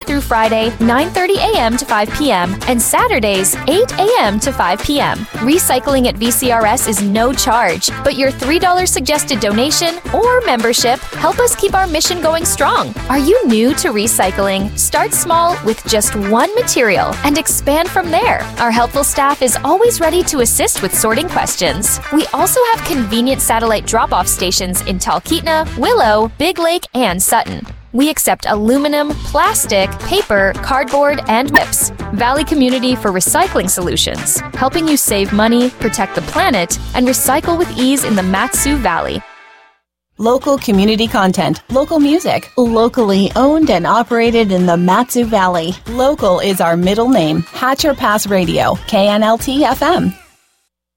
through Friday, 9:30 a.m. to 5 p.m., and Saturdays, 8 a.m. to 5 p.m. Recycling at VCRS is no charge, but your $3 suggested donation or membership help us keep our mission going strong. Are you new to recycling? Start small with just one material and expand from there. Our helpful staff is always ready to assist with sorting questions. We also have convenient satellite drop-off stations in Talkeetna, Willow, Big Lake, and Sutton. We accept aluminum, plastic, paper, cardboard, and whips. Valley Community for Recycling Solutions, helping you save money, protect the planet, and recycle with ease in the Mat-Su Valley. Local community content, local music, locally owned and operated in the Mat-Su Valley. Local is our middle name. Hatcher Pass Radio, KNLT FM.